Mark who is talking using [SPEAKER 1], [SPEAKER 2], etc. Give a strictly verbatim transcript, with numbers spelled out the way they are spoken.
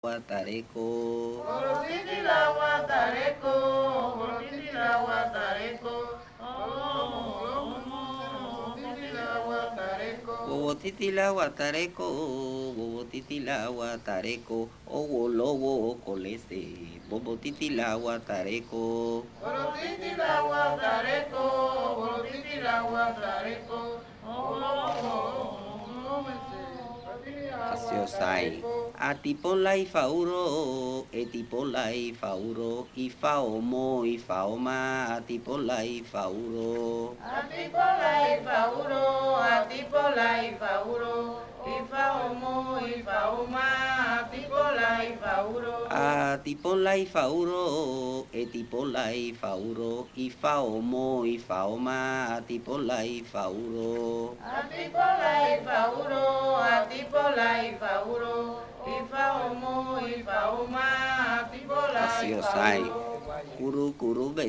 [SPEAKER 1] Guatareco,
[SPEAKER 2] Orotiti la guatareco, orotiti la guatareco, oh, orotiti la guatareco.
[SPEAKER 1] Wobotitila Guatareco, Wobotitila Guatareco, Owo Lobo Coleste, Wobotitila Guatareco,
[SPEAKER 2] Orotiti la guatareco, orotiti la guatareco, oh,
[SPEAKER 1] Asiosai, Atipola y Fauro, Etipola y Fauro, Ifaomo y Faoma, Atipola y Fauro.
[SPEAKER 2] Atipola y fauro, atipola y fauro, ifa homo, ifa uma, atipola y fauro.
[SPEAKER 1] Atipola y Fauro, Etipola y Fauro, Ifaomo y Faoma, Atipola y Fauro.
[SPEAKER 2] Atipola y fauro, atipola y fauro, ifa homo, ifa uma, atipola y
[SPEAKER 1] Asiosai,
[SPEAKER 2] fauro.
[SPEAKER 1] Kuru Kuru